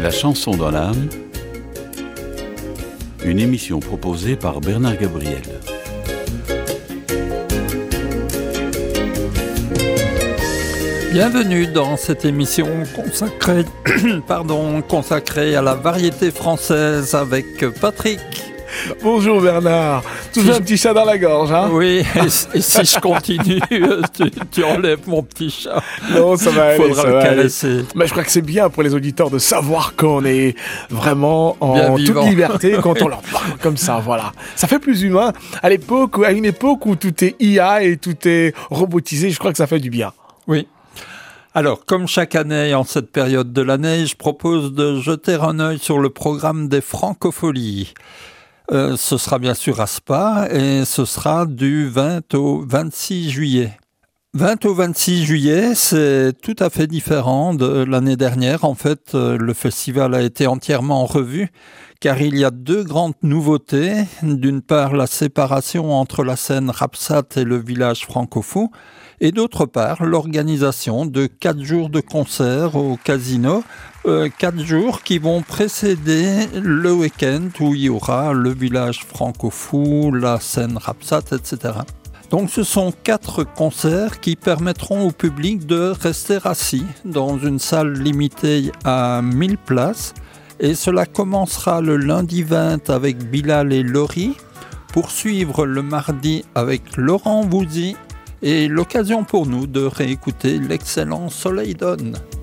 La chanson dans l'âme, une émission proposée par Bernard Gabriel. Bienvenue dans cette émission consacrée à la variété française avec Patrick. Bonjour Bernard, toujours un petit chat dans la gorge, hein? Oui, et si je continue, tu enlèves mon petit chat. Non, ça va aller, faudra le caresser. Mais je crois que c'est bien pour les auditeurs de savoir qu'on est vraiment en toute liberté quand on leur parle comme ça, voilà. Ça fait plus humain. À une époque où tout est IA et tout est robotisé, je crois que ça fait du bien. Oui. Alors, comme chaque année en cette période de l'année, je propose de jeter un œil sur le programme des Francopholies. Ce sera bien sûr à Spa et ce sera du 20 au 26 juillet. 20 au 26 juillet, c'est tout à fait différent de l'année dernière. En fait, le festival a été entièrement revu car il y a deux grandes nouveautés. D'une part, la séparation entre la scène Rapsat et le village francophone. Et d'autre part, l'organisation de 4 jours de concerts au casino, 4 jours qui vont précéder le week-end où il y aura le village francophone, la scène Rapsat, etc. Donc ce sont 4 concerts qui permettront au public de rester assis dans une salle limitée à 1000 places. Et cela commencera le lundi 20 avec Bilal et Laurie, poursuivre le mardi avec Laurent Voulzy, et l'occasion pour nous de réécouter l'excellent Soleil Donne.